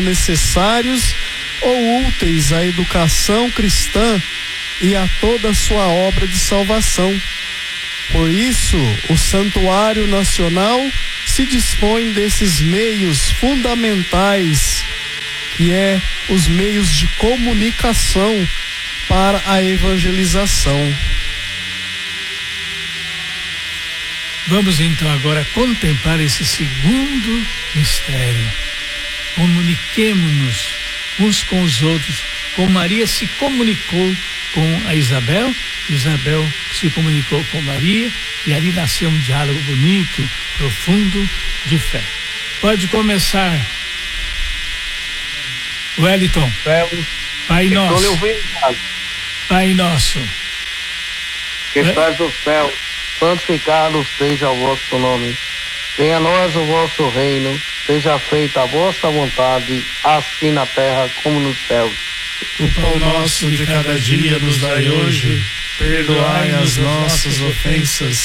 necessários ou úteis à educação cristã e a toda a sua obra de salvação. Por isso, o Santuário Nacional se dispõe desses meios fundamentais, que é os meios de comunicação para a evangelização. Vamos então agora contemplar esse segundo mistério. Comuniquemo-nos uns com os outros, como Maria se comunicou com a Isabel, Isabel se comunicou com Maria, e ali nasceu um diálogo bonito, profundo, de fé. Pode começar, Wellington. Pai nosso. Pai nosso. Que estás no céu, santificado seja o vosso nome. Venha a nós o vosso reino, seja feita a vossa vontade, assim na terra como nos céus. O pão nosso de cada dia nos dai hoje, perdoai as nossas ofensas,